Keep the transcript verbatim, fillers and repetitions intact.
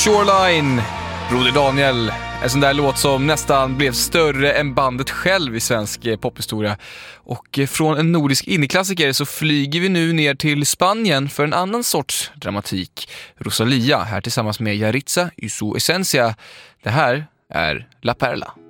Shoreline, Broder Daniel. En sån där låt som nästan blev större än bandet själv i svensk pophistoria. Och från en nordisk indieklassiker så flyger vi nu ner till Spanien för en annan sorts dramatik. Rosalía, här tillsammans med Yaritza y su esencia. Det här är La Perla.